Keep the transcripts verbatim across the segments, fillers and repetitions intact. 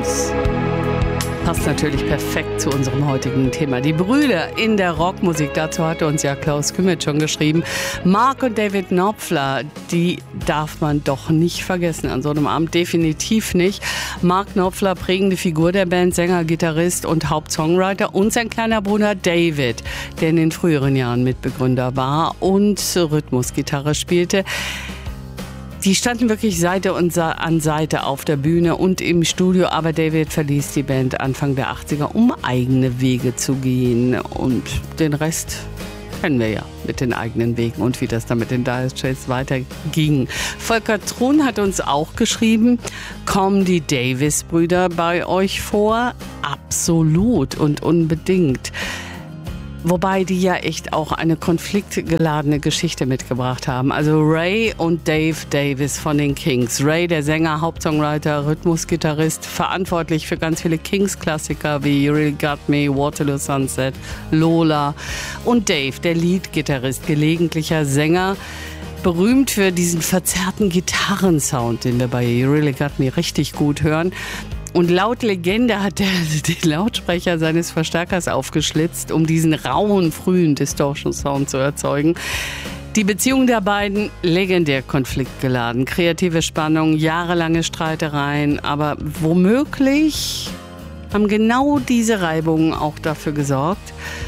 Kings. Passt natürlich perfekt zu unserem heutigen Thema. Die Brüder in der Rockmusik, dazu hatte uns ja Klaus Kümmert schon geschrieben. Mark und David Knopfler, die darf man doch nicht vergessen an so einem Abend, definitiv nicht. Mark Knopfler, prägende Figur der Band, Sänger, Gitarrist und Hauptsongwriter, und sein kleiner Bruder David, der in den früheren Jahren Mitbegründer war und Rhythmusgitarre spielte. Die standen wirklich Seite und an Seite auf der Bühne und im Studio, aber David verließ die Band Anfang der achtziger, um eigene Wege zu gehen. Und den Rest kennen wir ja mit den eigenen Wegen und wie das dann mit den Dire Straits weiterging. Volker Truhn hat uns auch geschrieben, kommen die Davis-Brüder bei euch vor? Absolut und unbedingt. Wobei die ja echt auch eine konfliktgeladene Geschichte mitgebracht haben. Also Ray und Dave Davis von den Kings. Ray, der Sänger, Hauptsongwriter, Rhythmusgitarrist, verantwortlich für ganz viele Kings-Klassiker wie You Really Got Me, Waterloo Sunset, Lola. Und Dave, der Leadgitarrist, gelegentlicher Sänger, berühmt für diesen verzerrten Gitarrensound, den wir bei You Really Got Me richtig gut hören. Und laut Legende hat er den Lautsprecher seines Verstärkers aufgeschlitzt, um diesen rauen, frühen Distortion-Sound zu erzeugen. Die Beziehung der beiden, legendär konfliktgeladen. Kreative Spannung, jahrelange Streitereien. Aber womöglich haben genau diese Reibungen auch dafür gesorgt,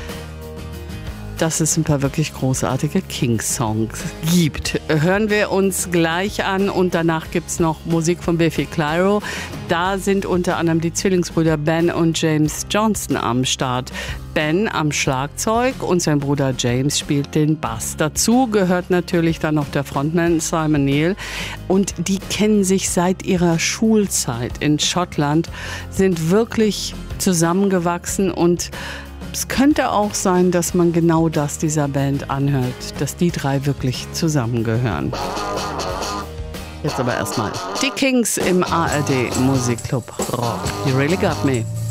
dass es ein paar wirklich großartige Kings-Songs gibt. Hören wir uns gleich an und danach gibt es noch Musik von Biffy Clyro. Da sind unter anderem die Zwillingsbrüder Ben und James Johnston am Start. Ben am Schlagzeug und sein Bruder James spielt den Bass. Dazu gehört natürlich dann noch der Frontman Simon Neil. Und die kennen sich seit ihrer Schulzeit in Schottland, sind wirklich zusammengewachsen, und es könnte auch sein, dass man genau das dieser Band anhört, dass die drei wirklich zusammengehören. Jetzt aber erstmal die Kings im A R D Musikclub Rock. You Really Got Me.